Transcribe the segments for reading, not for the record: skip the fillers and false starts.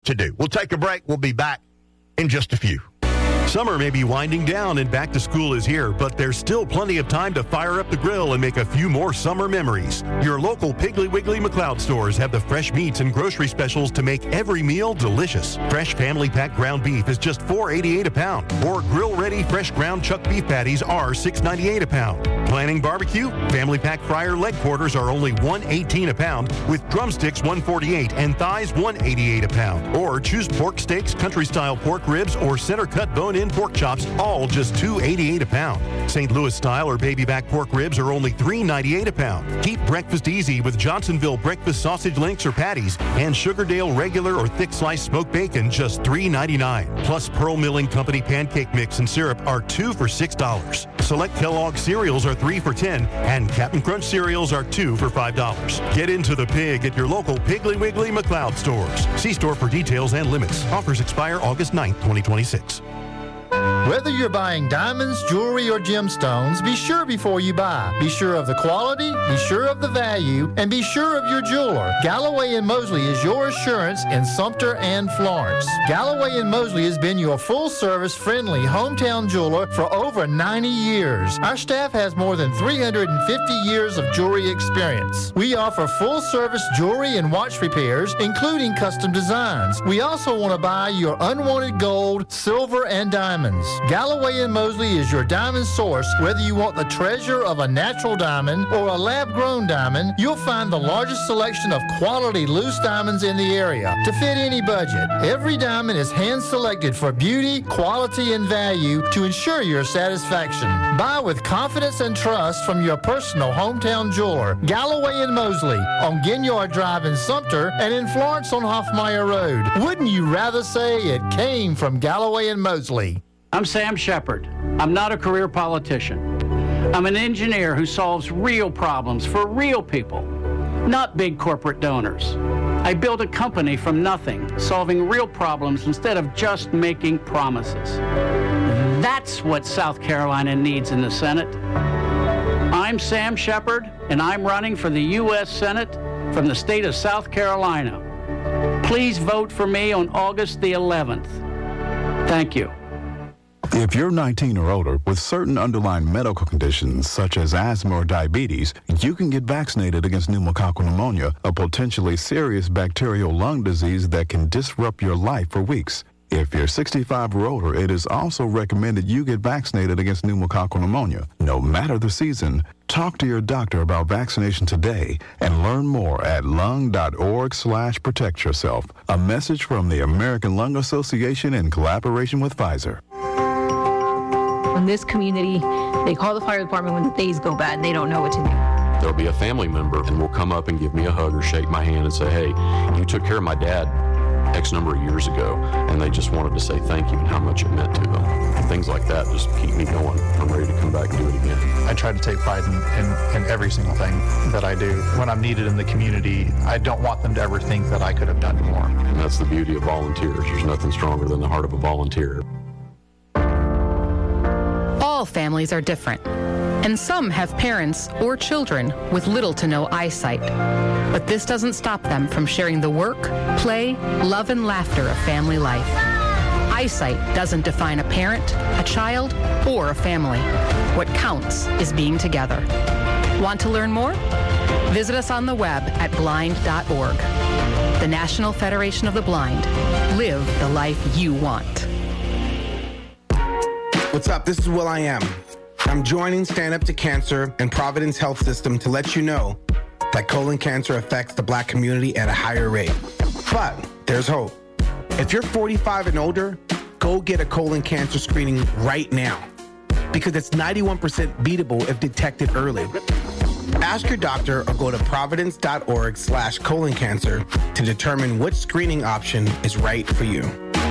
to do. We'll take a break. We'll be back in just a few. Summer may be winding down and back to school is here, but there's still plenty of time to fire up the grill and make a few more summer memories. Your local Piggly Wiggly McLeod stores have the fresh meats and grocery specials to make every meal delicious. Fresh family pack ground beef is just $4.88 a pound, or grill-ready fresh ground chuck beef patties are $6.98 a pound. Planning barbecue? Family pack fryer leg quarters are only $1.18 a pound, with drumsticks $1.48 and thighs $1.88 a pound. Or choose pork steaks, country-style pork ribs, or center-cut bone-in pork chops, all just $2.88 a pound. St. Louis style or baby back pork ribs are only $3.98 a pound. Keep breakfast easy with Johnsonville breakfast sausage links or patties, and Sugardale regular or thick sliced smoked bacon just $3.99. Plus Pearl Milling Company pancake mix and syrup are 2 for $6. Select Kellogg cereals are 3 for $10, and Captain Crunch cereals are 2 for $5. Get into the pig at your local Piggly Wiggly McLeod stores. See store for details and limits. Offers expire August 9th, 2026. Whether you're buying diamonds, jewelry, or gemstones, be sure before you buy. Be sure of the quality, be sure of the value, and be sure of your jeweler. Galloway & Mosley is your assurance in Sumter and Florence. Galloway & Mosley has been your full-service, friendly hometown jeweler for over 90 years. Our staff has more than 350 years of jewelry experience. We offer full-service jewelry and watch repairs, including custom designs. We also want to buy your unwanted gold, silver, and diamonds. Galloway & Mosley is your diamond source. Whether you want the treasure of a natural diamond or a lab-grown diamond, you'll find the largest selection of quality loose diamonds in the area to fit any budget. Every diamond is hand-selected for beauty, quality, and value to ensure your satisfaction. Buy with confidence and trust from your personal hometown jeweler, Galloway & Mosley, on Ginyard Drive in Sumter and in Florence on Hoffmeyer Road. Wouldn't you rather say it came from Galloway & Mosley? I'm Sam Shepard. I'm not a career politician. I'm an engineer who solves real problems for real people, not big corporate donors. I built a company from nothing, solving real problems instead of just making promises. That's what South Carolina needs in the Senate. I'm Sam Shepard, and I'm running for the U.S. Senate from the state of South Carolina. Please vote for me on August the 11th. Thank you. If you're 19 or older with certain underlying medical conditions such as asthma or diabetes, you can get vaccinated against pneumococcal pneumonia, a potentially serious bacterial lung disease that can disrupt your life for weeks. If you're 65 or older, it is also recommended you get vaccinated against pneumococcal pneumonia. No matter the season, talk to your doctor about vaccination today and learn more at lung.org/protect yourself. A message from the American Lung Association in collaboration with Pfizer. In this community, they call the fire department when the days go bad. They don't know what to do. There'll be a family member and will come up and give me a hug or shake my hand and say, hey, you took care of my dad X number of years ago, and they just wanted to say thank you and how much it meant to them. Things like that just keep me going. I'm ready to come back and do it again. I try to take pride in every single thing that I do. When I'm needed in the community, I don't want them to ever think that I could have done more. And that's the beauty of volunteers. There's nothing stronger than the heart of a volunteer. All families are different, and some have parents or children with little to no eyesight. But this doesn't stop them from sharing the work, play, love, and laughter of family life. Eyesight doesn't define a parent, a child, or a family. What counts is being together. Want to learn more? Visit us on the web at blind.org. The National Federation of the Blind. Live the life you want. What's up? This is Will I Am. I'm joining Stand Up to Cancer and Providence Health System to let you know that colon cancer affects the Black community at a higher rate. But there's hope. If you're 45 and older, go get a colon cancer screening right now because it's 91% beatable if detected early. Ask your doctor or go to providence.org/colon cancer to determine which screening option is right for you.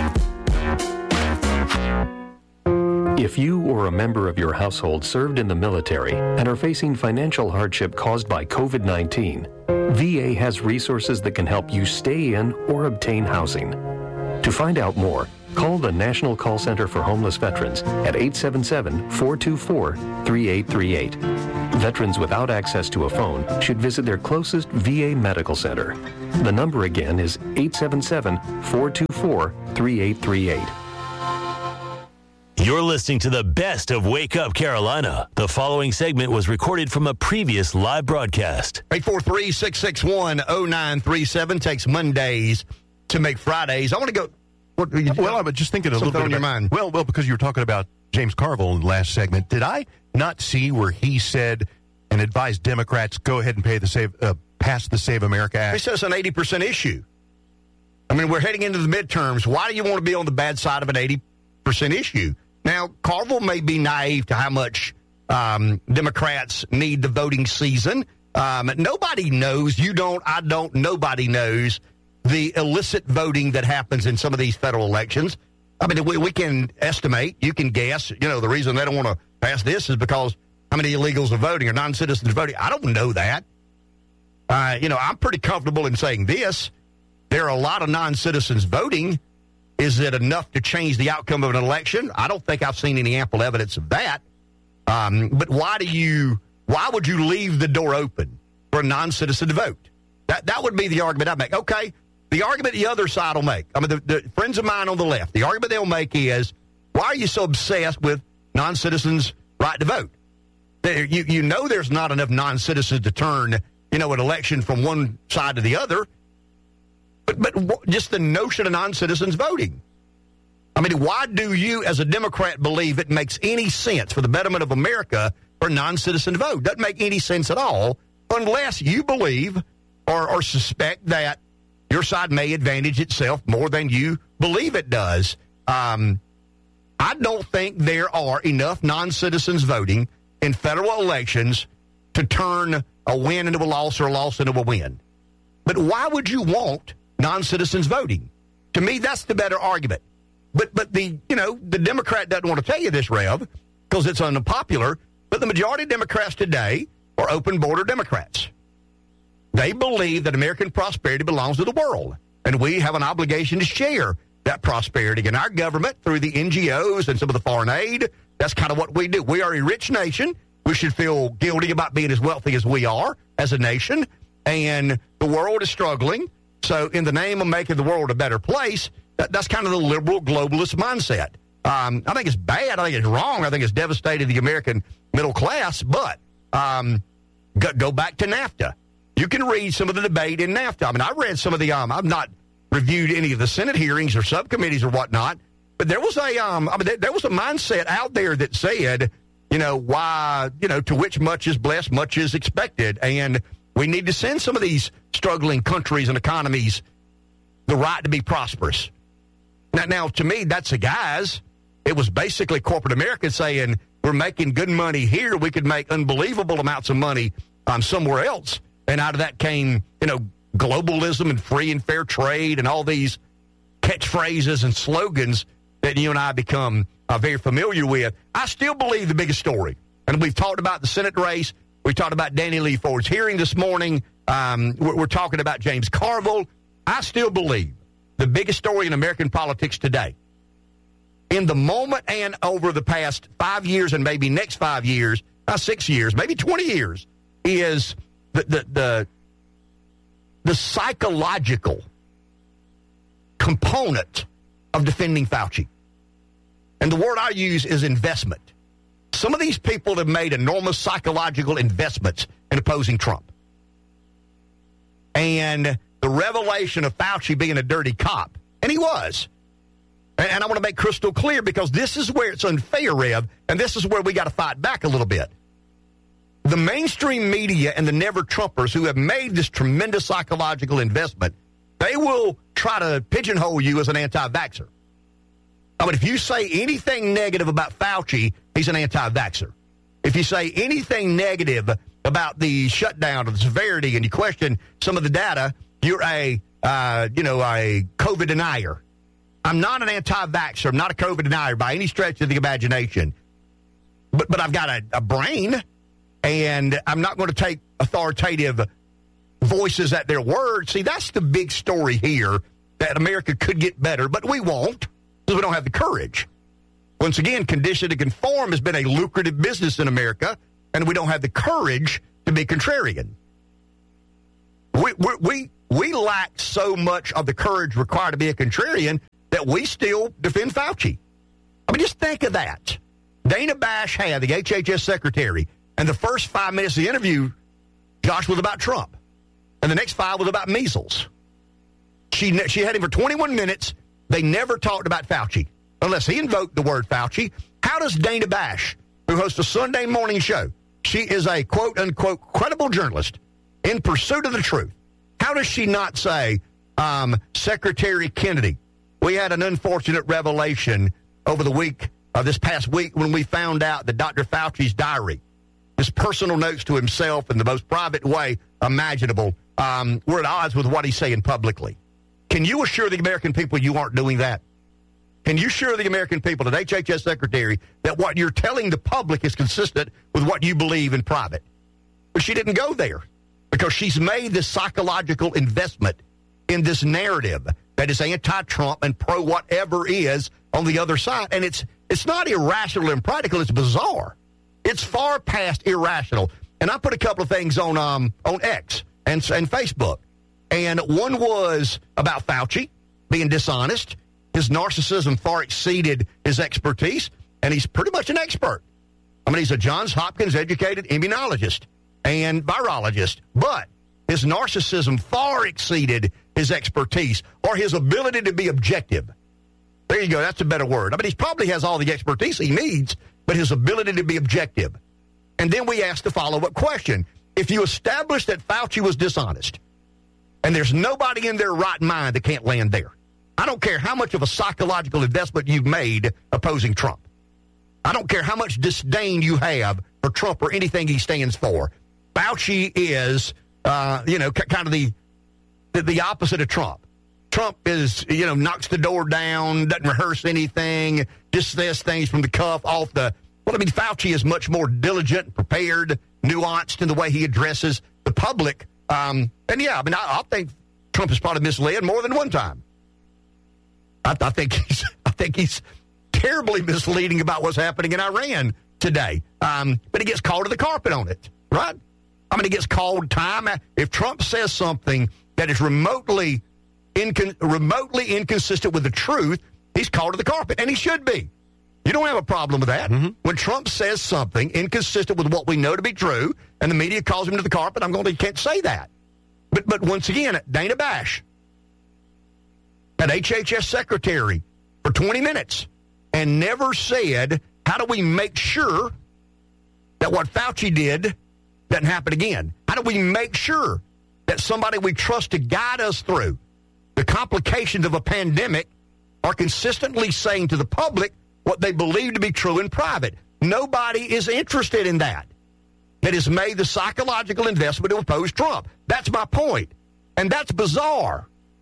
If you or a member of your household served in the military and are facing financial hardship caused by COVID-19, VA has resources that can help you stay in or obtain housing. To find out more, call the National Call Center for Homeless Veterans at 877-424-3838. Veterans without access to a phone should visit their closest VA medical center. The number again is 877-424-3838. You're listening to the best of Wake Up Carolina. The following segment was recorded from a previous live broadcast. 843-661-0937 takes Mondays to make Fridays. I want to go. Well, I was just thinking a little bit on your mind. Well, because you were talking about James Carville in the last segment. Did I not see where he said and advised Democrats go ahead and pass the Save America Act? He says it's an 80% issue. I mean, we're heading into the midterms. Why do you want to be on the bad side of an 80% issue? Now, Carville may be naive to how much Democrats need the voting season. Nobody knows. You don't. I don't. Nobody knows the illicit voting that happens in some of these federal elections. I mean, we can estimate. You can guess. You know, the reason they don't want to pass this is because how many illegals are voting or non-citizens voting. I don't know that. I'm pretty comfortable in saying this. There are a lot of non-citizens voting. Is it enough to change the outcome of an election? I don't think I've seen any ample evidence of that. But why would you leave the door open for a non-citizen to vote? That would be the argument I'd make. Okay, the argument the other side will make. I mean, the friends of mine on the left, the argument they'll make is, why are you so obsessed with non-citizens' right to vote? You know there's not enough non-citizens to turn, an election from one side to the other. But just the notion of non-citizens voting. I mean, why do you, as a Democrat, believe it makes any sense for the betterment of America for non-citizen to vote? Doesn't make any sense at all unless you believe or suspect that your side may advantage itself more than you believe it does. I don't think there are enough non-citizens voting in federal elections to turn a win into a loss or a loss into a win. But why would you want non-citizens voting? To me, that's the better argument. But the Democrat doesn't want to tell you this, Rev, because it's unpopular, but the majority of Democrats today are open border Democrats. They believe that American prosperity belongs to the world, and we have an obligation to share that prosperity. And our government, through the NGOs and some of the foreign aid, that's kind of what we do. We are a rich nation. We should feel guilty about being as wealthy as we are as a nation, and the world is struggling. So in the name of making the world a better place, that's kind of the liberal globalist mindset. I think it's bad. I think it's wrong. I think it's devastated the American middle class. But go back to NAFTA. You can read some of the debate in NAFTA. I mean, I read some of the I've not reviewed any of the Senate hearings or subcommittees or whatnot, but there was a there was a mindset out there that said, why, to which much is blessed, much is expected. And we need to send some of these struggling countries and economies the right to be prosperous. Now, to me, that's a guise. It was basically corporate America saying, we're making good money here. We could make unbelievable amounts of money somewhere else. And out of that came, globalism and free and fair trade and all these catchphrases and slogans that you and I become very familiar with. I still believe the biggest story. And we've talked about the Senate race. We talked about Danny Lee Ford's hearing this morning. We're talking about James Carville. I still believe the biggest story in American politics today, in the moment and over the past 5 years and maybe next 5 years, 6 years, maybe 20 years, is the psychological component of defending Fauci. And the word I use is investment. Some of these people have made enormous psychological investments in opposing Trump. And the revelation of Fauci being a dirty cop, and he was. And I want to make crystal clear, because this is where it's unfair, Rev, and this is where we got to fight back a little bit. The mainstream media and the never-Trumpers who have made this tremendous psychological investment, they will try to pigeonhole you as an anti-vaxxer. I mean, if you say anything negative about Fauci, he's an anti-vaxxer. If you say anything negative about the shutdown or the severity and you question some of the data, you're a COVID denier. I'm not an anti-vaxxer. I'm not a COVID denier by any stretch of the imagination. But I've got a brain, and I'm not going to take authoritative voices at their word. See, that's the big story here, that America could get better, but we won't, because we don't have the courage. Once again, condition to conform has been a lucrative business in America and we don't have the courage to be contrarian. We lack so much of the courage required to be a contrarian that we still defend Fauci. I mean, just think of that. Dana Bash had the HHS secretary, and the first 5 minutes of the interview, Josh, was about Trump, and the next 5 was about measles. She had him for 21 minutes. They never talked about Fauci, unless he invoked the word Fauci. How does Dana Bash, who hosts a Sunday morning show, she is a quote-unquote credible journalist in pursuit of the truth, how does she not say, Secretary Kennedy, we had an unfortunate revelation over the week, this past week, when we found out that Dr. Fauci's diary, his personal notes to himself in the most private way imaginable, were at odds with what he's saying publicly. Can you assure the American people you aren't doing that? Can you assure the American people, that HHS Secretary, that what you're telling the public is consistent with what you believe in private? But she didn't go there because she's made this psychological investment in this narrative that is anti-Trump and pro-whatever is on the other side. And it's not irrational and impractical. It's bizarre. It's far past irrational. And I put a couple of things on X and Facebook. And one was about Fauci being dishonest. His narcissism far exceeded his expertise, and he's pretty much an expert. I mean, he's a Johns Hopkins educated immunologist and virologist, but his narcissism far exceeded his expertise or his ability to be objective. There you go. That's a better word. I mean, he probably has all the expertise he needs, but his ability to be objective. And then we asked the follow-up question. If you establish that Fauci was dishonest, and there's nobody in their right mind that can't land there, I don't care how much of a psychological investment you've made opposing Trump. I don't care how much disdain you have for Trump or anything he stands for. Fauci is, kind of the opposite of Trump. Trump is, knocks the door down, doesn't rehearse anything, just says things from the cuff, off the... Well, I mean, Fauci is much more diligent, prepared, nuanced in the way he addresses the public. I think Trump is probably misled more than one time. I think he's terribly misleading about what's happening in Iran today. But he gets called to the carpet on it, right? I mean, he gets called time. If Trump says something that is remotely inconsistent with the truth, he's called to the carpet, and he should be. You don't have a problem with that. Mm-hmm. When Trump says something inconsistent with what we know to be true, and the media calls him to the carpet, you can't say that. But once again, Dana Bash, an HHS secretary, for 20 minutes, and never said, how do we make sure that what Fauci did doesn't happen again? How do we make sure that somebody we trust to guide us through the complications of a pandemic are consistently saying to the public what they believe to be true in private? Nobody is interested in that has made the psychological investment to oppose Trump. That's my point. And that's bizarre.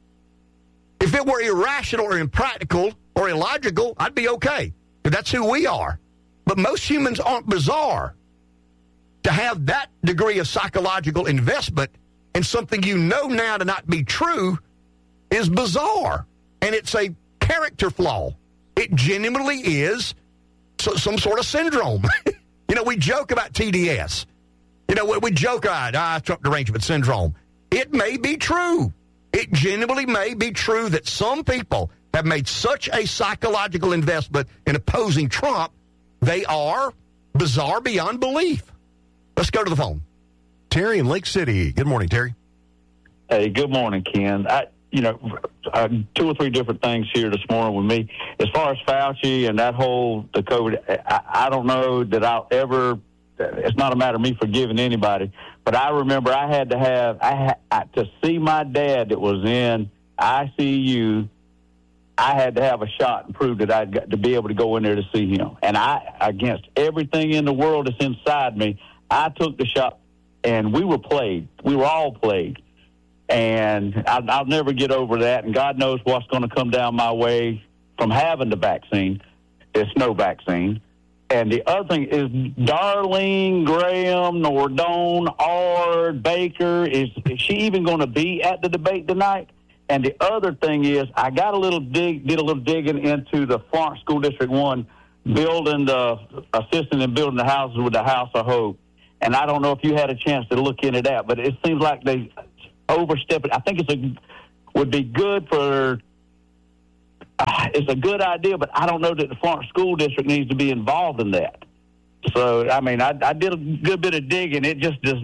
If it were irrational or impractical or illogical, I'd be okay. Because that's who we are. But most humans aren't bizarre. To have that degree of psychological investment in something you know now to not be true is bizarre. And it's a character flaw. It genuinely is some sort of syndrome. We joke about TDS. We joke about Trump derangement syndrome. It may be true. It genuinely may be true that some people have made such a psychological investment in opposing Trump, they are bizarre beyond belief. Let's go to the phone. Terry in Lake City. Good morning, Terry. Hey, good morning, Ken. 2 or 3 different things here this morning with me. As far as Fauci and the COVID, I don't know that I'll ever, it's not a matter of me forgiving anybody, but I remember I had to see my dad that was in ICU, I had to have a shot and prove that I'd got to be able to go in there to see him. And against everything in the world that's inside me, I took the shot, and we were plagued. We were all plagued. And I'll never get over that, and God knows what's going to come down my way from having the vaccine. It's no vaccine. And the other thing is Darlene Graham, Nordone, Ard, Baker, is she even going to be at the debate tonight? And the other thing is I did a little digging into the Florence School District 1 assisting in building the houses with the House of Hope. and I don't know if you had a chance to look into that, but it seems like they overstep it. I think would be good for. It's a good idea, but I don't know that the Florence School District needs to be involved in that. So, I mean, I did a good bit of digging. It just does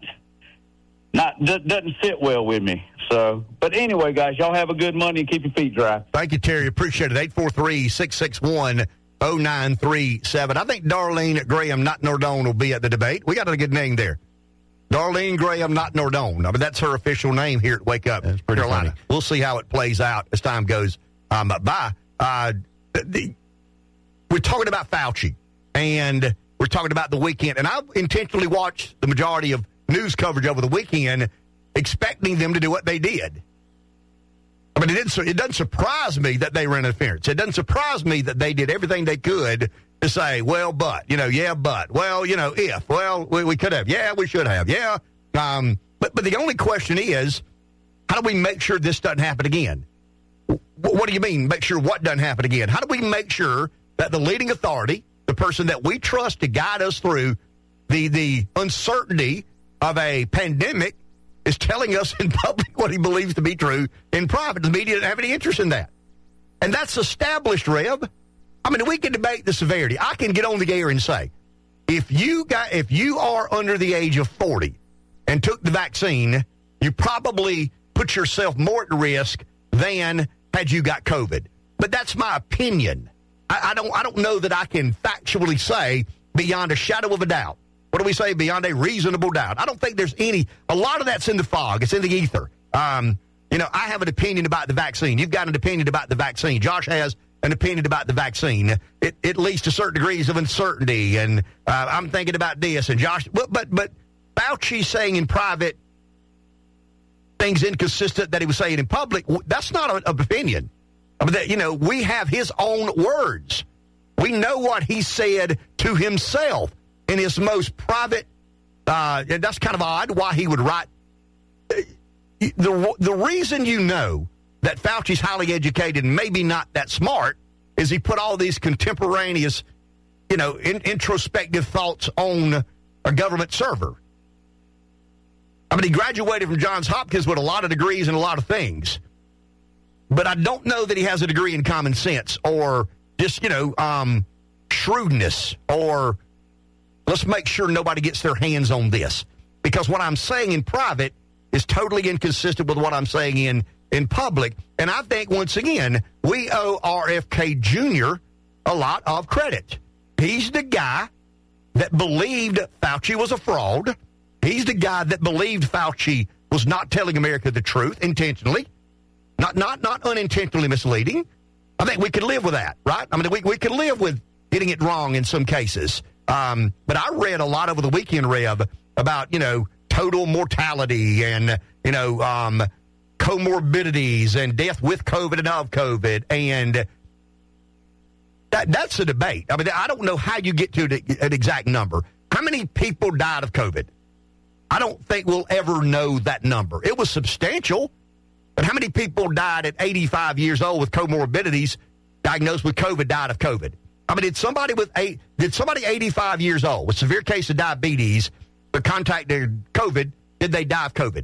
doesn't sit well with me. So, but anyway, guys, y'all have a good Monday and keep your feet dry. Thank you, Terry. Appreciate it. 843-661-0937. I think Darlene Graham, not Nordone, will be at the debate. We got a good name there. Darlene Graham, not Nordone. I mean, that's her official name here at Wake Up, Carolina. Funny. We'll see how it plays out as time goes by. We're talking about Fauci, and we're talking about the weekend. And I intentionally watched the majority of news coverage over the weekend, expecting them to do what they did. I mean, it doesn't surprise me that they ran interference. It doesn't surprise me that they did everything they could to say, well, but, but, well, if, well, we could have, yeah, we should have, yeah. But the only question is, how do we make sure this doesn't happen again? What do you mean, make sure what doesn't happen again? How do we make sure that the leading authority, the person that we trust to guide us through the uncertainty of a pandemic, is telling us in public what he believes to be true in private? The media doesn't have any interest in that. And that's established, Rev. I mean, we can debate the severity. I can get on the air and say, if you are under the age of 40 and took the vaccine, you probably put yourself more at risk than had you got COVID. But that's my opinion. I don't know that I can factually say beyond a shadow of a doubt. What do we say? Beyond a reasonable doubt. I don't think there's a lot of that's in the fog. It's in the ether. I have an opinion about the vaccine. You've got an opinion about the vaccine. Josh has an opinion about the vaccine. It leads to certain degrees of uncertainty, and I'm thinking about this. And Josh, but Fauci saying in private things inconsistent that he was saying in public, that's not an opinion. I mean, we have his own words. We know what he said to himself in his most private. That's kind of odd why he would write. The reason that Fauci's highly educated and maybe not that smart is he put all these contemporaneous, introspective thoughts on a government server. I mean, he graduated from Johns Hopkins with a lot of degrees in a lot of things. But I don't know that he has a degree in common sense or just, shrewdness or let's make sure nobody gets their hands on this. Because what I'm saying in private is totally inconsistent with what I'm saying in public. And I think, once again, we owe RFK Jr. a lot of credit. He's the guy that believed Fauci was a fraud. He's the guy that believed Fauci was not telling America the truth intentionally, not unintentionally misleading. I think we could live with that, right? I mean, we could live with getting it wrong in some cases. But I read a lot over the weekend, Rev, about, total mortality and, comorbidities and death with COVID and of COVID. And that's a debate. I mean, I don't know how you get to an exact number. How many people died of COVID? I don't think we'll ever know that number. It was substantial. But how many people died at 85 years old with comorbidities, diagnosed with COVID, died of COVID? I mean, did somebody 85 years old with severe case of diabetes but contacted COVID, did they die of COVID?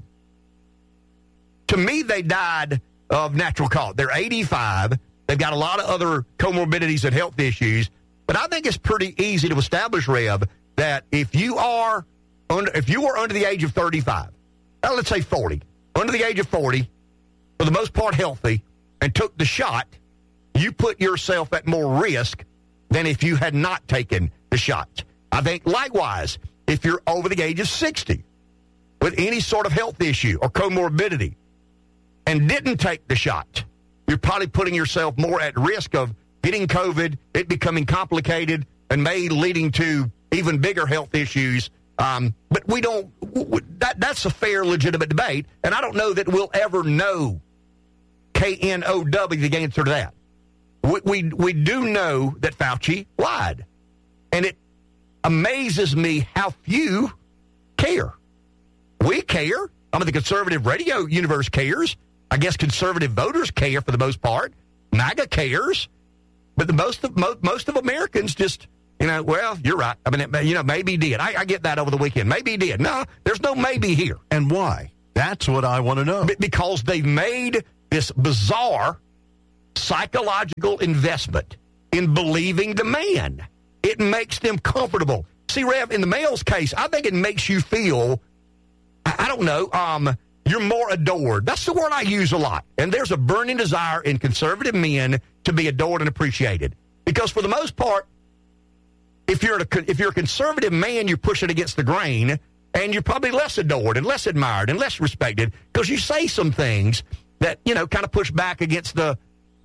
To me, they died of natural cause. They're 85. They've got a lot of other comorbidities and health issues. But I think it's pretty easy to establish, Rev, that if you were under the age of 35, let's say 40, under the age of 40, for the most part healthy, and took the shot, you put yourself at more risk than if you had not taken the shot. I think, likewise, if you're over the age of 60 with any sort of health issue or comorbidity and didn't take the shot, you're probably putting yourself more at risk of getting COVID, it becoming complicated, and maybe leading to even bigger health issues. But we don't. That's a fair, legitimate debate, and I don't know that we'll ever know KNOW the answer to that. We do know that Fauci lied, and it amazes me how few care. We care. I mean, the conservative radio universe cares. I guess conservative voters care for the most part. MAGA cares, but most of Americans just well, you're right. I mean, maybe he did. I get that over the weekend. Maybe he did. No, there's no maybe here. And why? That's what I want to know. Because they've made this bizarre psychological investment in believing the man. It makes them comfortable. See, Rev, in the male's case, I think it makes you feel, I don't know, you're more adored. That's the word I use a lot. And there's a burning desire in conservative men to be adored and appreciated. Because for the most part, if you're a conservative man, you're pushing against the grain, and you're probably less adored and less admired and less respected because you say some things that, kind of push back against the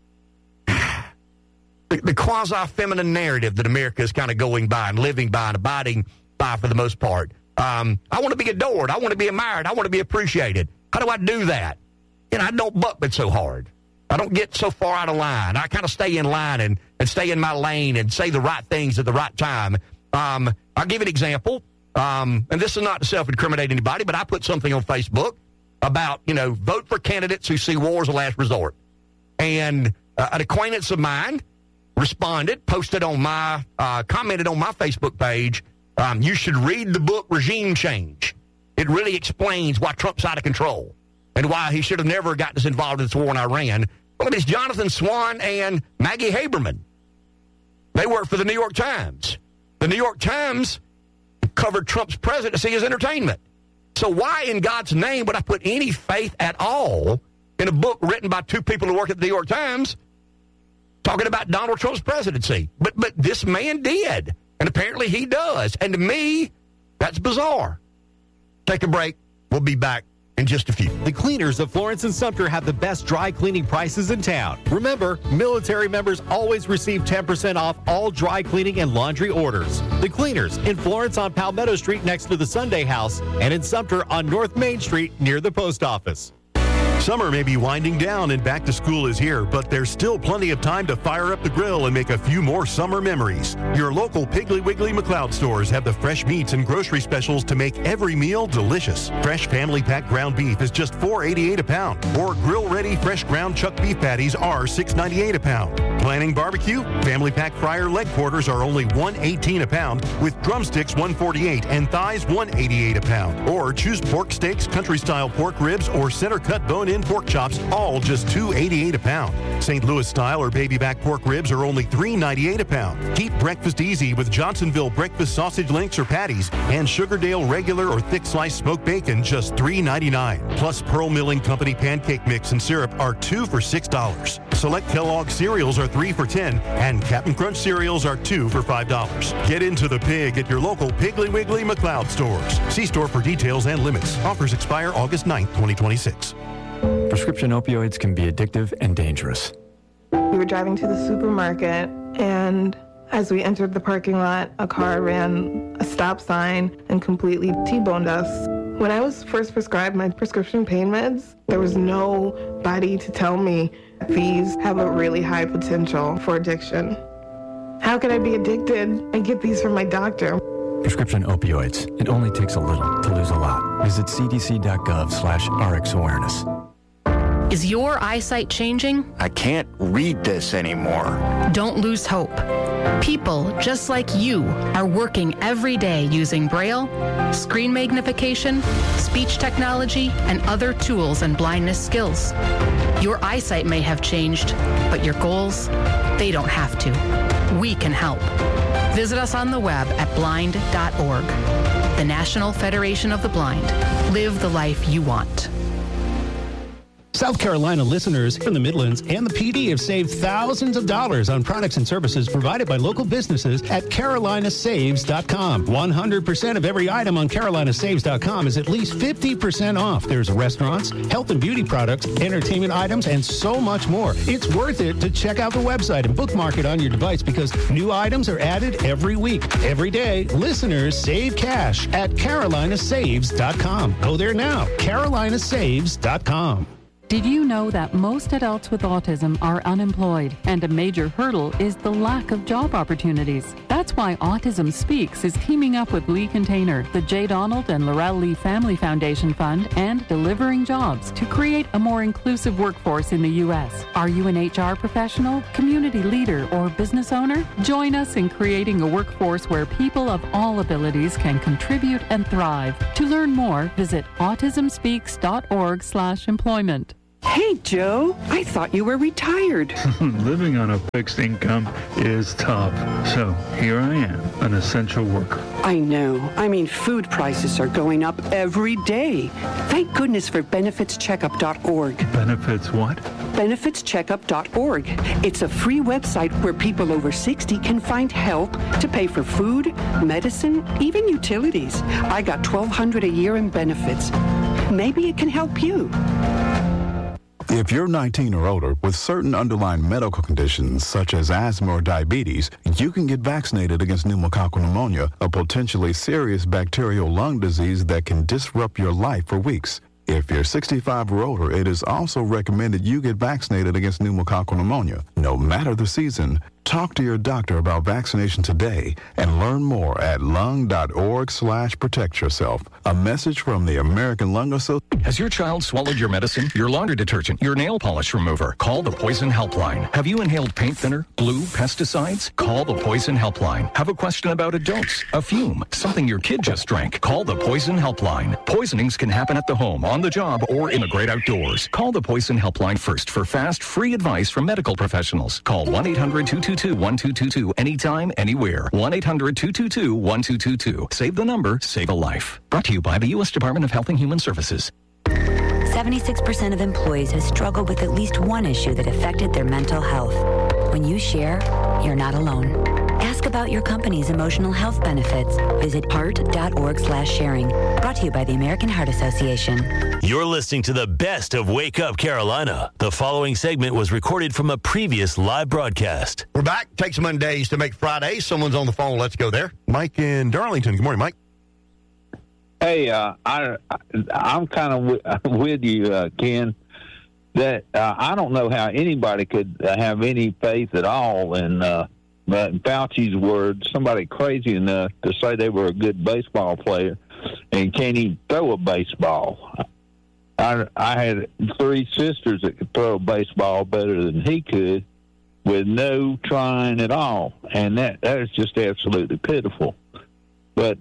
quasi-feminine narrative that America is kind of going by and living by and abiding by for the most part. I want to be adored. I want to be admired. I want to be appreciated. How do I do that? I don't buck it so hard. I don't get so far out of line. I kind of stay in line and stay in my lane and say the right things at the right time. I'll give an example. And this is not to self-incriminate anybody, but I put something on Facebook about, vote for candidates who see war as a last resort. And an acquaintance of mine responded, commented on my Facebook page, you should read the book Regime Change. It really explains why Trump's out of control and why he should have never gotten us involved in this war in Iran. Well, it's Jonathan Swan and Maggie Haberman. They work for the New York Times. The New York Times covered Trump's presidency as entertainment. So why in God's name would I put any faith at all in a book written by two people who work at the New York Times talking about Donald Trump's presidency? But this man did, and apparently he does. And to me, that's bizarre. Take a break. We'll be back in just a few. The cleaners of Florence and Sumter have the best dry cleaning prices in town. Remember, military members always receive 10% off all dry cleaning and laundry orders. The cleaners in Florence on Palmetto Street next to the Sunday House and in Sumter on North Main Street near the post office. Summer may be winding down and back to school is here, but there's still plenty of time to fire up the grill and make a few more summer memories. Your local Piggly Wiggly McLeod stores have the fresh meats and grocery specials to make every meal delicious. Fresh family pack ground beef is just $4.88 a pound, or grill-ready fresh ground chuck beef patties are $6.98 a pound. Planning barbecue? Family pack fryer leg quarters are only $1.18 a pound, with drumsticks $1.48 and thighs $1.88 a pound. Or choose pork steaks, country-style pork ribs, or center-cut bone-in pork chops, all just $2.88 a pound. St. Louis style or baby back pork ribs are only $3.98 a pound. Keep breakfast easy with Johnsonville breakfast sausage links or patties, and Sugardale regular or thick sliced smoked bacon just $3.99. Plus Pearl Milling Company pancake mix and syrup are 2 for $6. Select Kellogg cereals are 3 for $10, and Captain Crunch cereals are 2 for $5. Get into the pig at your local Piggly Wiggly McLeod stores. See store for details and limits. Offers expire August 9th, 2026. Prescription opioids can be addictive and dangerous. We were driving to the supermarket, and as we entered the parking lot, a car ran a stop sign and completely T-boned us. When I was first prescribed my prescription pain meds, there was nobody to tell me these have a really high potential for addiction. How could I be addicted? I get these from my doctor. Prescription opioids. It only takes a little to lose a lot. Visit cdc.gov/RxAwareness. Is your eyesight changing? I can't read this anymore. Don't lose hope. People just like you are working every day using Braille, screen magnification, speech technology, and other tools and blindness skills. Your eyesight may have changed, but your goals, they don't have to. We can help. Visit us on the web at blind.org. The National Federation of the Blind. Live the life you want. South Carolina listeners from the Midlands and the PD have saved thousands of dollars on products and services provided by local businesses at carolinasaves.com. 100% of every item on carolinasaves.com is at least 50% off. There's restaurants, health and beauty products, entertainment items, and so much more. It's worth it to check out the website and bookmark it on your device because new items are added every week. Every day, listeners save cash at carolinasaves.com. Go there now, carolinasaves.com. Did you know that most adults with autism are unemployed, and a major hurdle is the lack of job opportunities? That's That's why Autism Speaks is teaming up with Lee Container, the J. Donald and Laurel Lee Family Foundation Fund, and Delivering Jobs to create a more inclusive workforce in the U.S. Are you an HR professional, community leader, or business owner? Join us in creating a workforce where people of all abilities can contribute and thrive. To learn more, visit autismspeaks.org/employment. Hey, Joe, I thought you were retired. Living on a fixed income is tough. So here I am, an essential worker. I know. I mean, food prices are going up every day. Thank goodness for benefitscheckup.org. Benefits what? benefitscheckup.org. It's a free website where people over 60 can find help to pay for food, medicine, even utilities. I got $1,200 a year in benefits. Maybe it can help you. If you're 19 or older with certain underlying medical conditions such as asthma or diabetes, you can get vaccinated against pneumococcal pneumonia, a potentially serious bacterial lung disease that can disrupt your life for weeks. If you're 65 or older, it is also recommended you get vaccinated against pneumococcal pneumonia. No matter the season, talk to your doctor about vaccination today and learn more at lung.org/protect yourself. A message from the American Lung Association. Has your child swallowed your medicine, your laundry detergent, your nail polish remover? Call the Poison Helpline. Have you inhaled paint thinner, glue, pesticides? Call the Poison Helpline. Have a question about a dose, a fume, something your kid just drank? Call the Poison Helpline. Poisonings can happen at the home, on the job, or in the great outdoors. Call the Poison Helpline first for fast, free advice from medical professionals. Call 1-800-222-1222 anytime, anywhere. 1-800-222-1222. Save the number, save a life. Brought to you by the U.S. Department of Health and Human Services. 76% of employees have struggled with at least one issue that affected their mental health. When you share, you're not alone. Ask about your company's emotional health benefits. Visit heart.org/sharing. Brought to you by the American Heart Association. You're listening to the best of Wake Up Carolina. The following segment was recorded from a previous live broadcast. We're back. Takes Mondays to make Fridays. Someone's on the phone. Let's go there. Mike in Darlington. Good morning, Mike. Hey, I'm kind of with you, Ken, that I don't know how anybody could have any faith at all in Fauci's words. Somebody crazy enough to say they were a good baseball player and can't even throw a baseball. I had 3 sisters that could throw a baseball better than he could with no trying at all, and that is just absolutely pitiful. But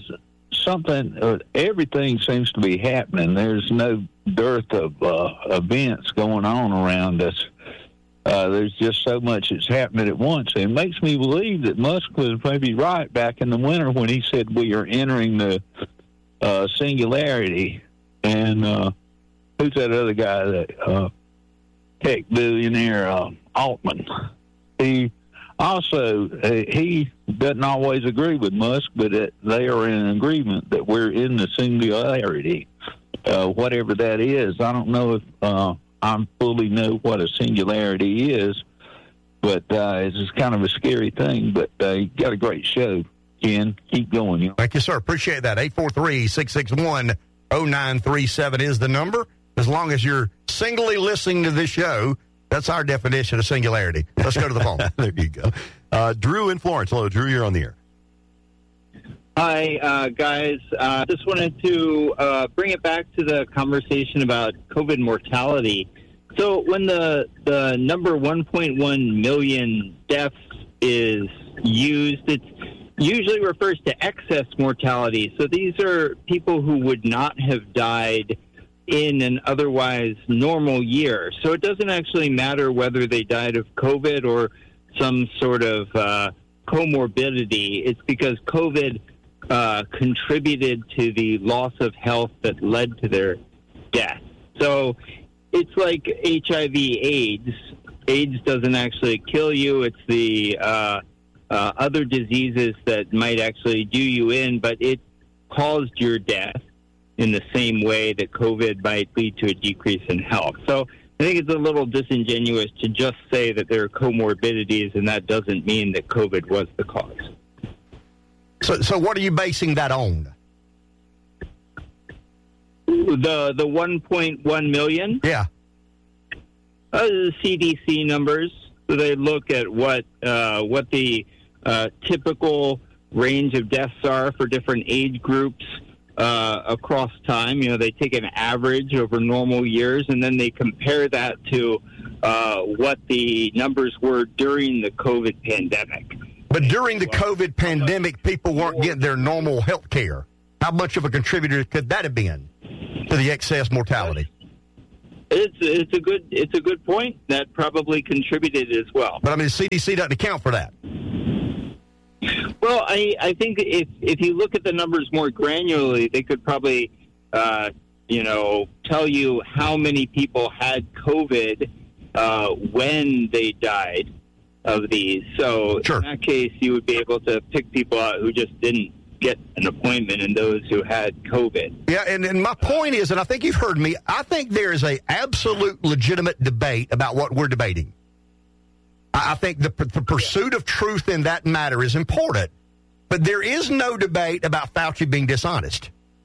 everything seems to be happening. There's no dearth of events going on around us. There's just so much that's happening at once. It makes me believe that Musk was maybe right back in the winter when he said we are entering the singularity. And who's that other guy, that tech billionaire, Altman? He doesn't always agree with Musk, but they are in agreement that we're in the singularity, whatever that is. I don't know if I fully know what a singularity is, but it's kind of a scary thing. But you got a great show, Ken. Keep going. Thank you, sir. Appreciate that. 843-661-0937 is the number. As long as you're singly listening to this show, that's our definition of singularity. Let's go to the phone. There you go. Drew in Florence. Hello, Drew. You're on the air. Hi, guys. Just wanted to bring it back to the conversation about COVID mortality. So when the number 1.1 million deaths is used, it usually refers to excess mortality. So these are people who would not have died in an otherwise normal year. So it doesn't actually matter whether they died of COVID or some sort of comorbidity. It's because COVID contributed to the loss of health that led to their death. So it's like HIV/AIDS. AIDS doesn't actually kill you. It's the other diseases that might actually do you in, but it caused your death in the same way that COVID might lead to a decrease in health. So I think it's a little disingenuous to just say that there are comorbidities, and that doesn't mean that COVID was the cause. So what are you basing that on? The 1.1 million? Yeah. The CDC numbers. So they look at what the typical range of deaths are for different age groups across time. They take an average over normal years, and then they compare that to what the numbers were during the COVID pandemic. But during the COVID pandemic, people weren't getting their normal health care. How much of a contributor could that have been to the excess mortality? It's a good point. That probably contributed as well. But, the CDC doesn't account for that. Well, I think if you look at the numbers more granularly, they could probably, tell you how many people had COVID when they died of these. So in that case, you would be able to pick people out who just didn't get an appointment and those who had COVID. Yeah, and my point is, and I think you've heard me, I think there is a absolute legitimate debate about what we're debating. I think the pursuit of truth in that matter is important, but there is no debate about Fauci being dishonest.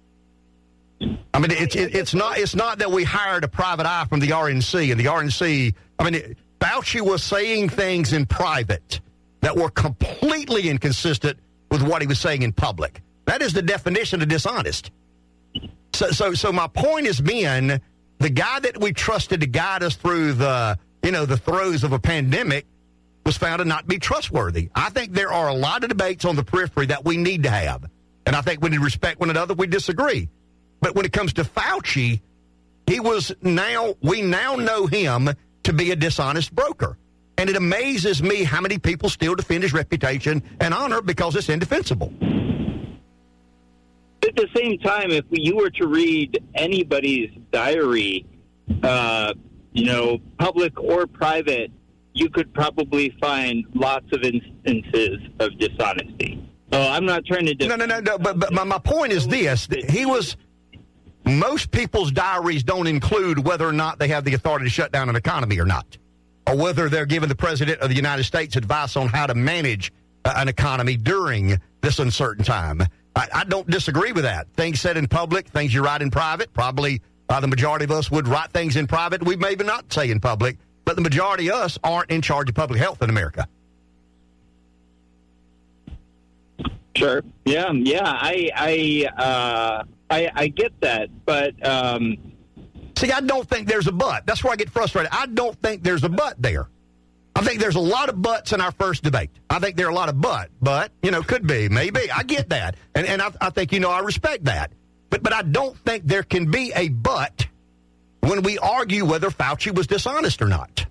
It's not that we hired a private eye from the RNC, and the RNC, Fauci was saying things in private that were completely inconsistent with what he was saying in public. That is the definition of dishonest. So my point has been, the guy that we trusted to guide us through the throes of a pandemic was found to not be trustworthy. I think there are a lot of debates on the periphery that we need to have, and I think we need to respect one another. We disagree. But when it comes to Fauci, we now know him to be a dishonest broker. And it amazes me how many people still defend his reputation and honor because it's indefensible. At the same time, if you were to read anybody's diary, public or private, you could probably find lots of instances of dishonesty. So I'm not trying to... No. But my point is this. Most people's diaries don't include whether or not they have the authority to shut down an economy or not, or whether they're giving the President of the United States advice on how to manage an economy during this uncertain time. I don't disagree with that. Things said in public, things you write in private. Probably the majority of us would write things in private we maybe not say in public, but the majority of us aren't in charge of public health in America. Sure. Yeah. I get that, but... See, I don't think there's a but. That's where I get frustrated. I don't think there's a but there. I think there's a lot of buts in our first debate. I think there are a lot of but, could be, maybe. I get that. And I think, I respect that. But I don't think there can be a but when we argue whether Fauci was dishonest or not.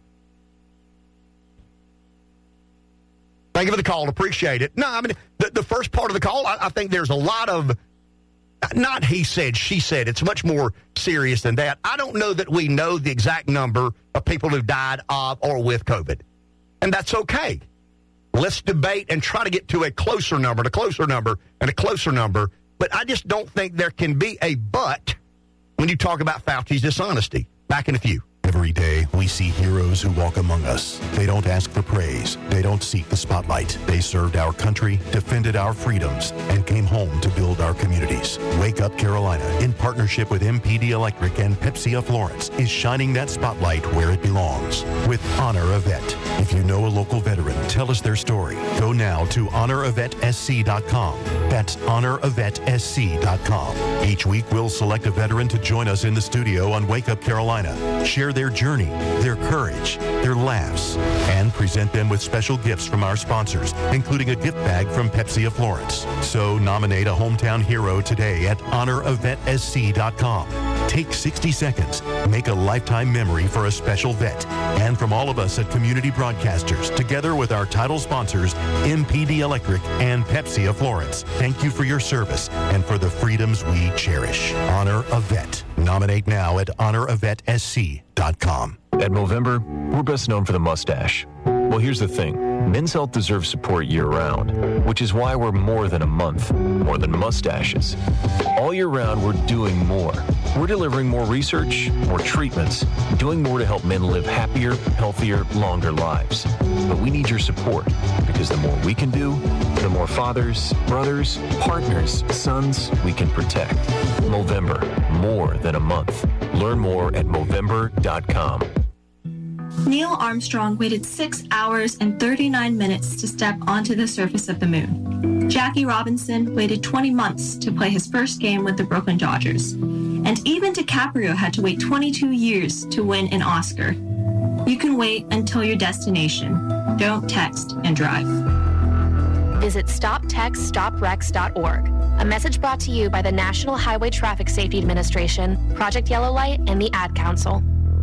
Thank you for the call. Appreciate it. No, the first part of the call, I think there's a lot of, not he said, she said. It's much more serious than that. I don't know that we know the exact number of people who died of or with COVID. And that's okay. Let's debate and try to get to a closer number, and a closer number, and a closer number. But I just don't think there can be a but when you talk about Fauci's dishonesty. Back in a few. Every day, we see heroes who walk among us. They don't ask for praise. They don't seek the spotlight. They served our country, defended our freedoms, and came home to build our communities. Wake Up Carolina, in partnership with MPD Electric and Pepsi of Florence, is shining that spotlight where it belongs with Honor a Vet. If you know a local veteran, tell us their story. Go now to honoravetsc.com. That's honoravetsc.com. Each week, we'll select a veteran to join us in the studio on Wake Up Carolina. Share their journey, their courage, their laughs, and present them with special gifts from our sponsors, including a gift bag from Pepsi of Florence. So nominate a hometown hero today at honoravetsc.com. Take 60 seconds. Make a lifetime memory for a special vet. And from all of us at Community Broadcasters, together with our title sponsors, MPD Electric and Pepsi of Florence, thank you for your service and for the freedoms we cherish. Honor a Vet. Nominate now at honoravetsc.com. At Movember, we're best known for the mustache. Well, here's the thing. Men's health deserves support year-round, which is why we're more than a month, more than mustaches. All year round, we're doing more. We're delivering more research, more treatments, doing more to help men live happier, healthier, longer lives. But we need your support, because the more we can do, the more fathers, brothers, partners, sons we can protect. Movember, more than a month. Learn more at Movember.com. Neil Armstrong waited 6 hours and 39 minutes to step onto the surface of the moon. Jackie Robinson waited 20 months to play his first game with the Brooklyn Dodgers. And even DiCaprio had to wait 22 years to win an Oscar. You can wait until your destination. Don't text and drive. Visit StopTextStopWrecks.org. A message brought to you by the National Highway Traffic Safety Administration, Project Yellow Light, and the Ad Council.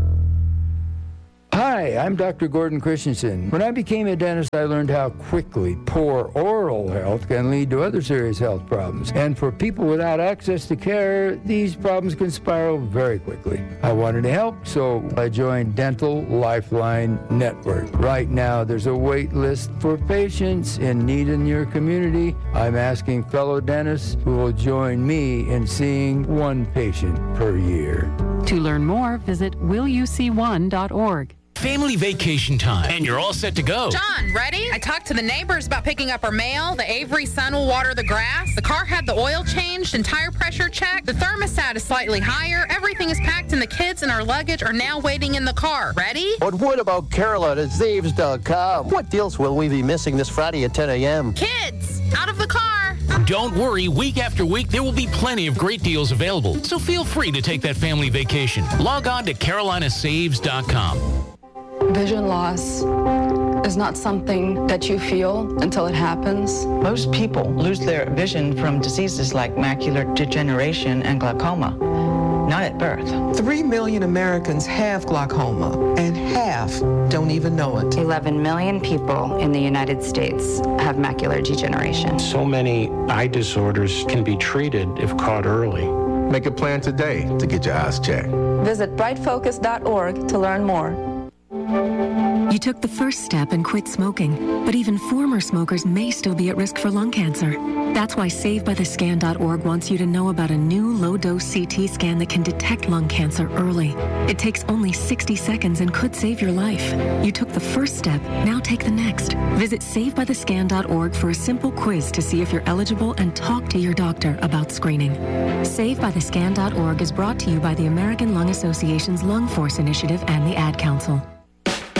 Hi, I'm Dr. Gordon Christensen. When I became a dentist, I learned how quickly poor oral health can lead to other serious health problems. And for people without access to care, these problems can spiral very quickly. I wanted to help, so I joined Dental Lifeline Network. Right now, there's a wait list for patients in need in your community. I'm asking fellow dentists who will join me in seeing one patient per year. To learn more, visit willyouseeone.org. Family vacation time, and you're all set to go. John, ready? I talked to the neighbors about picking up our mail. The Avery son will water the grass. The car had the oil changed and tire pressure checked. The thermostat is slightly higher. Everything is packed, and the kids and our luggage are now waiting in the car. Ready? But what about Carolina@Zaves.com? What deals will we be missing this Friday at 10 a.m.? Kids, out of the car. Don't worry, week after week, there will be plenty of great deals available. So feel free to take that family vacation. Log on to CarolinaSaves.com. Vision loss is not something that you feel until it happens. Most people lose their vision from diseases like macular degeneration and glaucoma, not at birth. 3 million Americans have glaucoma, and half don't even know it. 11 million people in the United States have macular degeneration. So many eye disorders can be treated if caught early. Make a plan today to get your eyes checked. Visit brightfocus.org to learn more. You took the first step and quit smoking, but even former smokers may still be at risk for lung cancer. That's why SaveByTheScan.org wants you to know about a new low-dose CT scan that can detect lung cancer early. It takes only 60 seconds and could save your life. You took the first step, now take the next. Visit SaveByTheScan.org for a simple quiz to see if you're eligible and talk to your doctor about screening. SaveByTheScan.org is brought to you by the American Lung Association's Lung Force Initiative and the Ad Council.